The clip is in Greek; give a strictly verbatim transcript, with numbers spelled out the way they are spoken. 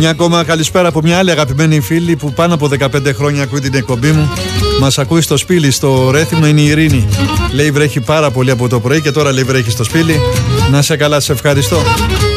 Μια ακόμα καλησπέρα από μια άλλη αγαπημένη φίλη που πάνω από δεκαπέντε χρόνια ακούει την εκπομπή μου. Μας ακούει στο Σπήλι, στο Ρέθυμνο, είναι η Ειρήνη. Λέει βρέχει πάρα πολύ από το πρωί και τώρα λέει βρέχει στο Σπήλι. Να σε καλά, σε ευχαριστώ.